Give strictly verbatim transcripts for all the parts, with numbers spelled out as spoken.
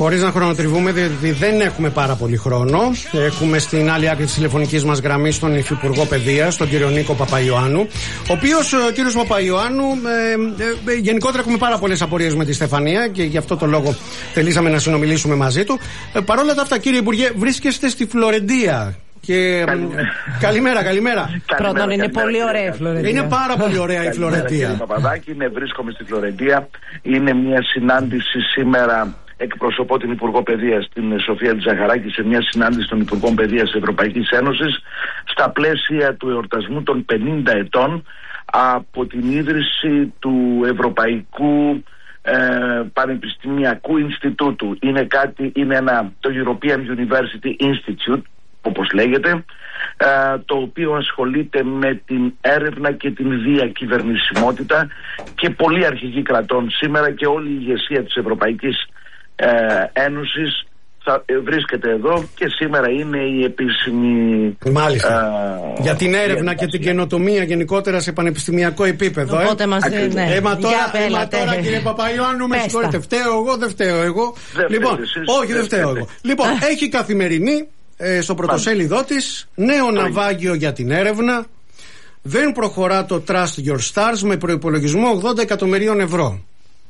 Χωρίς να χρονοτριβούμε, διότι δεν έχουμε πάρα πολύ χρόνο. Έχουμε στην άλλη άκρη της τηλεφωνικής μας γραμμής τον Υφυπουργό Παιδείας, τον κύριο Νίκο Παπαϊωάννου. Ο οποίος, ο κύριος Παπαϊωάννου, ε, ε, γενικότερα έχουμε πάρα πολλές απορίες με τη Στεφανία και γι' αυτό το λόγο θελήσαμε να συνομιλήσουμε μαζί του. Ε, Παρ' όλα αυτά, κύριε Υπουργέ, βρίσκεστε στη Φλωρεντία. Και... Καλημέρα, καλημέρα. καλημέρα. Πρώτον, είναι πολύ ωραία η Φλωρεντία. Είναι πάρα πολύ ωραία η Φλωρεντία. Κύριε Παπαδάκη, ναι, βρίσκομαι στη Φλωρεντία. Είναι μια συνάντηση σήμερα. Εκπροσωπώ την Υπουργό Παιδείας, την Σοφία Τζαχαράκη, σε μια συνάντηση των Υπουργών Παιδείας της Ευρωπαϊκής Ένωσης στα πλαίσια του εορτασμού των πενήντα ετών από την ίδρυση του Ευρωπαϊκού ε, Πανεπιστημιακού Ινστιτούτου. Είναι κάτι, είναι ένα, το European University Institute, όπως λέγεται, ε, το οποίο ασχολείται με την έρευνα και την διακυβερνησιμότητα και πολλοί αρχηγοί κρατών σήμερα και όλη η ηγεσία της Ευρωπαϊκής ε, Ένωσης θα ε, βρίσκεται εδώ και σήμερα είναι η επίσημη. Μάλιστα. Ε, για την έρευνα και την καινοτομία γενικότερα σε πανεπιστημιακό επίπεδο. Οπότε ε. μας ναι. ναι. Έμα τώρα, έμα τώρα κύριε Παπαϊωάννου, με συγχωρείτε. Φταίω εγώ, δεν φταίω εγώ. Δεν λοιπόν, εσείς, όχι, δεν φταίω εγώ. Λοιπόν, έχει Καθημερινή ε, στο πρωτοσέλιδό της νέο ναυάγιο για την έρευνα. Δεν προχωρά το Trust Your Stars με προϋπολογισμό ογδόντα εκατομμυρίων ευρώ.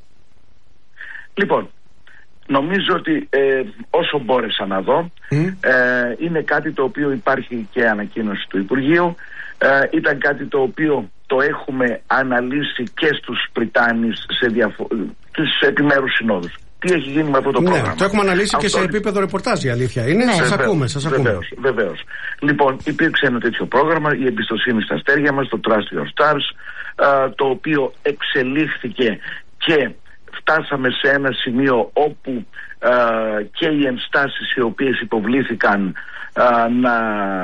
Λοιπόν, νομίζω ότι ε, όσο μπόρεσα να δω mm. ε, είναι κάτι το οποίο υπάρχει και ανακοίνωση του Υπουργείου. Ε, ήταν κάτι το οποίο το έχουμε αναλύσει και στους Πριτάνης σε διαφο- τις επιμέρους συνόδους. Τι έχει γίνει με αυτό το ναι, πρόγραμμα. Το έχουμε αναλύσει αυτό... και σε επίπεδο ρεπορτάζ, η αλήθεια είναι. Ναι. Σας βεβαίως, ακούμε, σας ακούμε. Βεβαίως, βεβαίως. Λοιπόν, υπήρξε ένα τέτοιο πρόγραμμα, η εμπιστοσύνη στα αστέρια μας, το Trust Your Stars, ε, το οποίο εξελίχθηκε και φτάσαμε σε ένα σημείο όπου ε, και οι ενστάσεις οι οποίες υποβλήθηκαν ε, να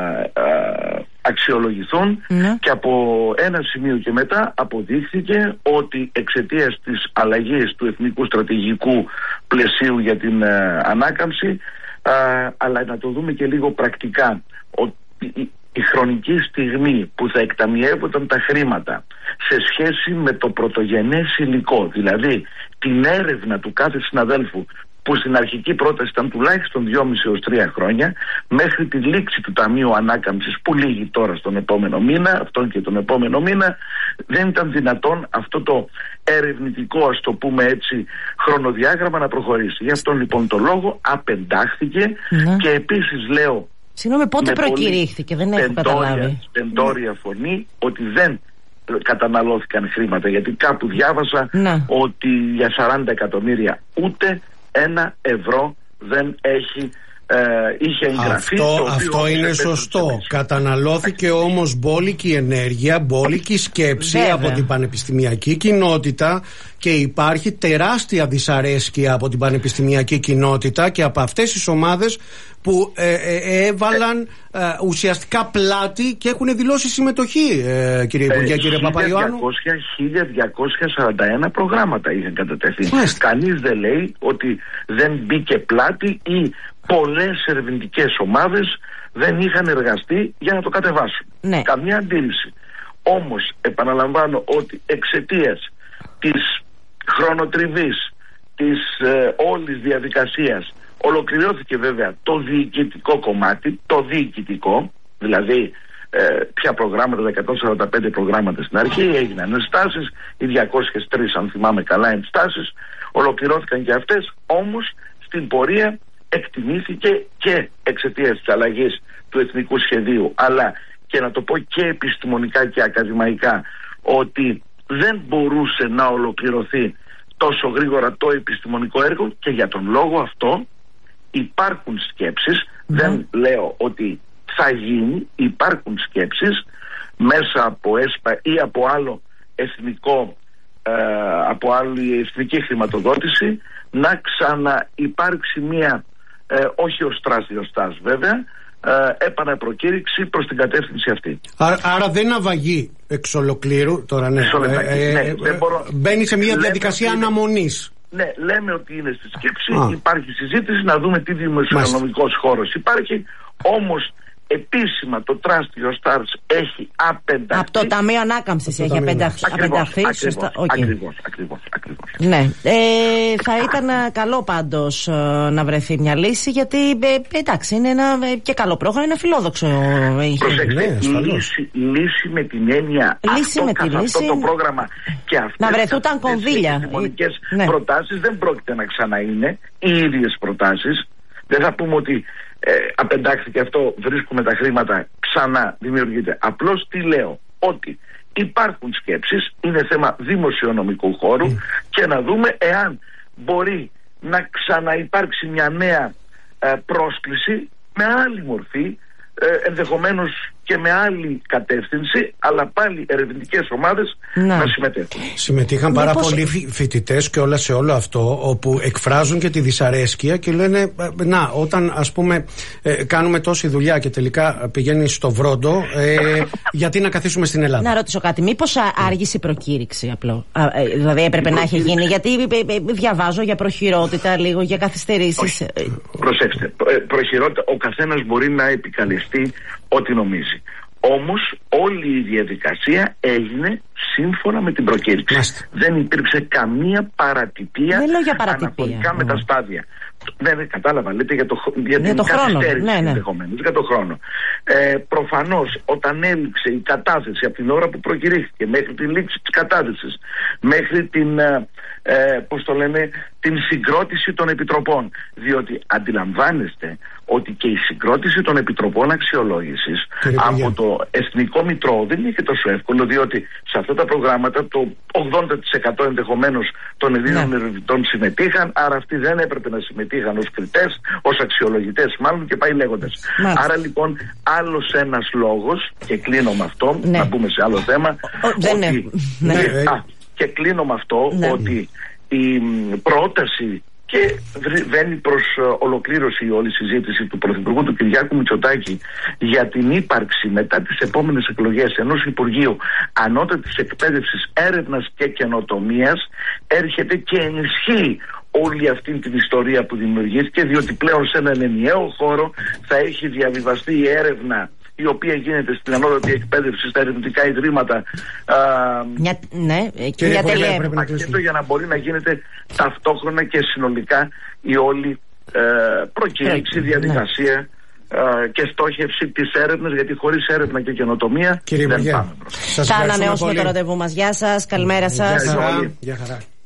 ε, αξιολογηθούν mm. και από ένα σημείο και μετά αποδείχθηκε ότι εξαιτίας της αλλαγής του εθνικού στρατηγικού πλαισίου για την ε, ανάκαμψη, ε, αλλά να το δούμε και λίγο πρακτικά, ότι η, η χρονική στιγμή που θα εκταμιεύονταν τα χρήματα σε σχέση με το πρωτογενές υλικό, δηλαδή την έρευνα του κάθε συναδέλφου, που στην αρχική πρόταση ήταν τουλάχιστον δυόμισι έως τρία χρόνια, μέχρι τη λήξη του Ταμείου Ανάκαμψης που λύγει τώρα στον επόμενο μήνα, αυτόν και τον επόμενο μήνα, δεν ήταν δυνατόν αυτό το ερευνητικό, ας το πούμε έτσι, χρονοδιάγραμμα να προχωρήσει. Γι' αυτόν λοιπόν το λόγο απεντάχθηκε ναι. και επίσης λέω. Συγγνώμη, πότε προκηρύχθηκε, δεν έχω καταλάβει. Τεντόρια φωνή ότι δεν καταναλώθηκαν χρήματα, γιατί κάπου διάβασα ναι. ότι για σαράντα εκατομμύρια ούτε ένα ευρώ δεν έχει ε, είχε εγγραφεί. Αυτό, αυτό είναι σωστό. Καταναλώθηκε όμως μπόλικη ενέργεια, μπόλικη σκέψη Βέβαια. από την πανεπιστημιακή κοινότητα και υπάρχει τεράστια δυσαρέσκεια από την πανεπιστημιακή κοινότητα και από αυτές τις ομάδες που ε, ε, έβαλαν ε, ουσιαστικά πλάτη και έχουν δηλώσει συμμετοχή, ε, κύριε Υπουργέ, ε, κύριε Παπαϊωάννου. χίλια διακόσια σαράντα ένα προγράμματα είχαν κατατεθεί. Κανείς δεν λέει ότι δεν μπήκε πλάτη ή πολλές ερευνητικές ομάδες δεν είχαν εργαστεί για να το κατεβάσουν. Ναι. Καμία αντίληψη. Όμως επαναλαμβάνω ότι εξαιτίας της χρονοτριβής της ε, όλης διαδικασίας ολοκληρώθηκε βέβαια το διοικητικό κομμάτι, το διοικητικό, δηλαδή ε, ποια προγράμματα, τα εκατόν σαράντα πέντε προγράμματα στην αρχή, έγιναν ενστάσεις, οι διακόσιες τρεις αν θυμάμαι καλά ενστάσεις, ολοκληρώθηκαν και αυτές, όμως στην πορεία εκτιμήθηκε και εξαιτίας της αλλαγής του εθνικού σχεδίου, αλλά και να το πω και επιστημονικά και ακαδημαϊκά, ότι δεν μπορούσε να ολοκληρωθεί τόσο γρήγορα το επιστημονικό έργο και για τον λόγο αυτό υπάρχουν σκέψεις, mm. δεν λέω ότι θα γίνει, υπάρχουν σκέψεις μέσα από ΕΣΠΑ ή από άλλο εθνικό ε, από άλλη εθνική χρηματοδότηση να ξαναυπάρξει μία ε, όχι ως τράστιος βέβαια ε, επαναπροκήρυξη προς την κατεύθυνση αυτή. Άρα, άρα δεν αβαγεί εξ ολοκλήρου τώρα, ναι, ε, ε, ναι, ε, δεν μπορώ, μπαίνει σε μια διαδικασία λέμε, αναμονής. Ναι, λέμε ότι είναι στη σκέψη, Α. υπάρχει συζήτηση να δούμε τι δημοσιονομικός χώρος υπάρχει, όμως επίσημα το Trust Your Stars έχει απενταχθεί. Από το Ταμείο Ανάκαμψης έχει απενταχθεί. Ακριβώς, ακριβώς, ακριβώς, ακριβώς. Ναι. Ε, θα ήταν καλό πάντως να βρεθεί μια λύση, γιατί ε, εντάξει, είναι ένα και καλό πρόγραμμα, είναι φιλόδοξο. Προσέξτε, ναι, λύση, λύση με την έννοια λύση αυτό, με τη λύση, αυτό το πρόγραμμα και αυτές, να βρεθούταν κονδύλια. Οι επιστημονικές ναι. προτάσεις δεν πρόκειται να ξαναείνε οι ίδιες προτάσεις. Δεν θα πούμε ότι ε, απεντάχθηκε αυτό, βρίσκουμε τα χρήματα, ξανά δημιουργείται. Απλώς τι λέω, ότι υπάρχουν σκέψεις, είναι θέμα δημοσιονομικού χώρου mm. και να δούμε εάν μπορεί να ξαναυπάρξει μια νέα ε, πρόσκληση με άλλη μορφή, ε, ενδεχομένως και με άλλη κατεύθυνση, αλλά πάλι ερευνητικές ομάδες να, να συμμετέχουν. Συμμετείχαν πάρα Μήπως... πολλοί φοιτητές και όλα σε όλο αυτό, όπου εκφράζουν και τη δυσαρέσκεια και λένε, να, όταν ας πούμε ε, κάνουμε τόση δουλειά και τελικά πηγαίνει στο βρόντο, ε, γιατί να καθίσουμε στην Ελλάδα. Να ρωτήσω κάτι, μήπως άργησε η προκήρυξη απλό, α, ε, δηλαδή έπρεπε να έχει γίνει, γιατί ε, ε, διαβάζω για προχειρότητα λίγο, για καθυστερήσεις. Προσέξτε, προχειρότητα, ο καθένας μπορεί να επικαλεστεί ό,τι νομίζει. Όμως όλη η διαδικασία έγινε σύμφωνα με την προκήρυξη. Μάστε. Δεν υπήρξε καμία παρατυπία, αναφορικά με τα στάδια. Ναι, ναι, κατάλαβα, λέτε για, το, για, για την καθυστέρηση, ναι, ναι. για το χρόνο. Ε, προφανώς όταν έληξε η κατάθεση από την ώρα που προκηρύχθηκε μέχρι τη λήξη της κατάθεσης, μέχρι την, ε, πώς το λένε, την συγκρότηση των επιτροπών, διότι αντιλαμβάνεστε ότι και η συγκρότηση των επιτροπών αξιολόγησης από το Εθνικό Μητρό δεν είναι και τόσο εύκολο, διότι σε αυτά τα προγράμματα το ογδόντα τοις εκατό ενδεχομένως των Ελλήνων ερευνητών συμμετείχαν, άρα αυτοί δεν έπρεπε να συμμετείχαν ως κριτές, ως αξιολογητές μάλλον, και πάει λέγοντας. Μάλιστα. Άρα λοιπόν άλλος ένας λόγος, και κλείνω με αυτό, ναι. να πούμε σε άλλο θέμα, Ο, δεν ότι, ναι. Ναι. Α, και κλείνω με αυτό ναι. ότι η πρόταση και βαίνει προς ολοκλήρωση όλη η συζήτηση του Πρωθυπουργού του Κυριάκου Μητσοτάκη για την ύπαρξη μετά τις επόμενες εκλογές ενός Υπουργείου Ανώτατης Εκπαίδευσης, Έρευνας και Καινοτομίας, έρχεται και ενισχύει όλη αυτή την ιστορία που δημιουργήθηκε, διότι πλέον σε έναν ενιαίο χώρο θα έχει διαβιβαστεί η έρευνα η οποία γίνεται στην ανώτατη εκπαίδευση, στα ερευνητικά ιδρύματα. Α, μια, ναι, και μια τελεία πακέτο για να μπορεί να γίνεται ταυτόχρονα και συνολικά η όλη ε, προκήρυξη, διαδικασία ναι. και στόχευση της έρευνας, γιατί χωρίς έρευνα και καινοτομία Κύριε δεν Υπουργέ, πάμε μπροστά. Θα ανανεώσουμε το ραντεβού μας. Γεια σας, καλημέρα σας. Γεια χαρά.